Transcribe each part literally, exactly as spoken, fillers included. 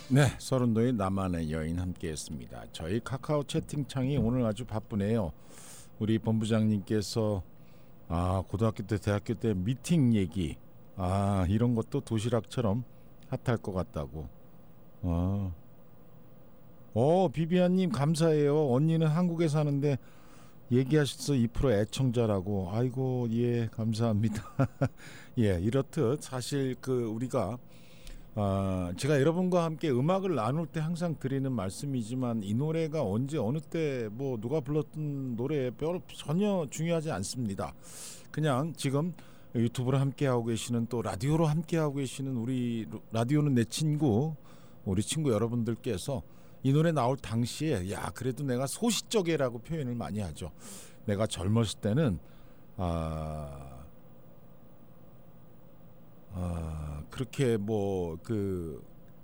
네, 서른도의 나만의 여인 함께했습니다. 저희 카카오 채팅창이 오늘 아주 바쁘네요. 우리 본부장님께서 아 고등학교 때 대학교 때 미팅 얘기 아 이런 것도 도시락처럼 핫할 것 같다고. 아, 어 비비안님 감사해요. 언니는 한국에 사는데 얘기하셨어 이 프로 애청자라고. 아이고 예 감사합니다. 예 이렇듯 사실 그 우리가 아, 제가 여러분과 함께 음악을 나눌 때 항상 드리는 말씀이지만 이 노래가 언제 어느 때 뭐 누가 불렀던 노래 별 전혀 중요하지 않습니다. 그냥 지금 유튜브로 함께하고 계시는 또 라디오로 함께하고 계시는 우리 라디오는 내 친구 우리 친구 여러분들께서 이 노래 나올 당시에 야 그래도 내가 소시적이라고 표현을 많이 하죠. 내가 젊었을 때는 아... 아, 그렇게 뭐 그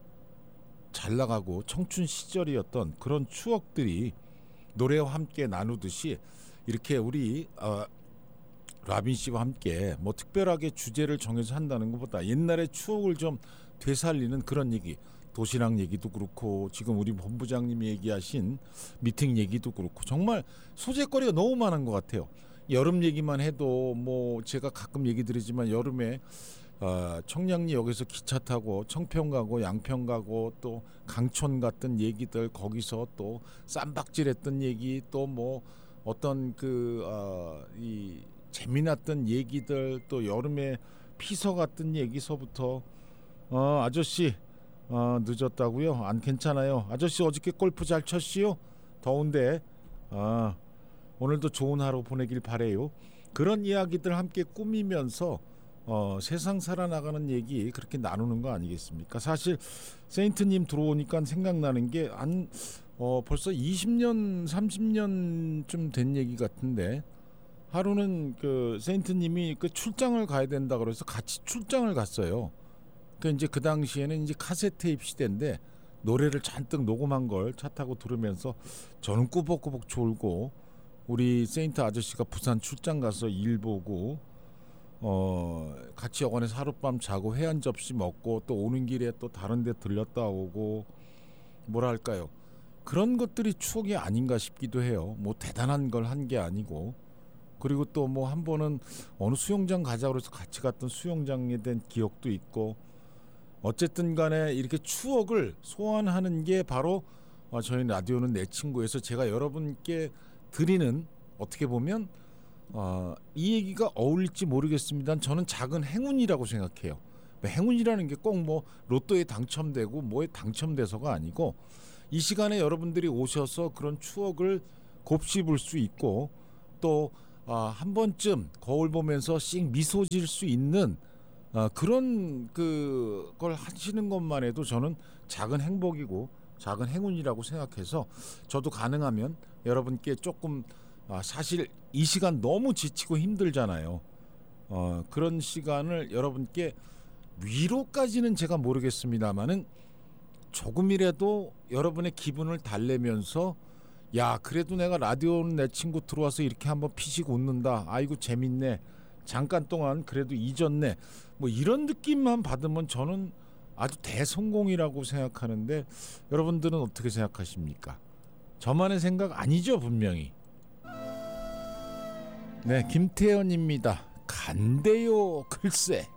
잘 나가고 청춘 시절이었던 그런 추억들이 노래와 함께 나누듯이 이렇게 우리 어, 라빈 씨와 함께 뭐 특별하게 주제를 정해서 한다는 것보다 옛날의 추억을 좀 되살리는 그런 얘기, 도시락 얘기도 그렇고 지금 우리 본부장님이 얘기하신 미팅 얘기도 그렇고 정말 소재거리가 너무 많은 것 같아요. 여름 얘기만 해도 뭐 제가 가끔 얘기 드리지만 여름에 어, 청량리역에서 기차 타고 청평 가고 양평 가고 또 강촌 갔던 얘기들 거기서 또 쌈박질했던 얘기 또 뭐 어떤 그 어, 이 재미났던 얘기들 또 여름에 피서 갔던 얘기서부터 어, 아저씨 어, 늦었다고요? 안 괜찮아요. 아저씨 어저께 골프 잘 쳤시요? 더운데 아, 오늘도 좋은 하루 보내길 바래요. 그런 이야기들 함께 꾸미면서 어, 세상 살아나가는 얘기 그렇게 나누는 거 아니겠습니까? 사실 세인트님 들어오니까 생각나는 게 한 어, 벌써 이십 년, 삼십 년쯤 된 얘기 같은데 하루는 그 세인트님이 그 출장을 가야 된다 그래서 같이 출장을 갔어요. 그 이제 그 당시에는 이제 카세트 테이프 시대인데 노래를 잔뜩 녹음한 걸 차 타고 들으면서 저는 꾸벅꾸벅 졸고 우리 세인트 아저씨가 부산 출장 가서 일 보고 어 같이 여관에서 하룻밤 자고 회 한 접시 먹고 또 오는 길에 또 다른 데 들렸다 오고 뭐랄까요 그런 것들이 추억이 아닌가 싶기도 해요. 뭐 대단한 걸 한 게 아니고 그리고 또 뭐 한 번은 어느 수영장 가자고 해서 같이 갔던 수영장에 대한 기억도 있고 어쨌든 간에 이렇게 추억을 소환하는 게 바로 어, 저희 라디오는 내 친구에서 제가 여러분께 드리는 어떻게 보면 어, 이 얘기가 어울릴지 모르겠습니다. 저는 작은 행운이라고 생각해요. 행운이라는 게 꼭 뭐 로또에 당첨되고 뭐에 당첨돼서가 아니고 이 시간에 여러분들이 오셔서 그런 추억을 곱씹을 수 있고 또 아, 한 번쯤 거울 보면서 씩 미소 질 수 있는 아, 그런 그걸 하시는 것만 해도 저는 작은 행복이고 작은 행운이라고 생각해서 저도 가능하면 여러분께 조금 아, 사실 이 시간 너무 지치고 힘들잖아요. 어, 그런 시간을 여러분께 위로까지는 제가 모르겠습니다만은 조금이라도 여러분의 기분을 달래면서 야 그래도 내가 라디오는 내 친구 들어와서 이렇게 한번 피식 웃는다. 아이고 재밌네. 잠깐 동안 그래도 잊었네. 뭐 이런 느낌만 받으면 저는 아주 대성공이라고 생각하는데 여러분들은 어떻게 생각하십니까? 저만의 생각 아니죠 분명히. 네 김태현입니다. 간대요 글쎄.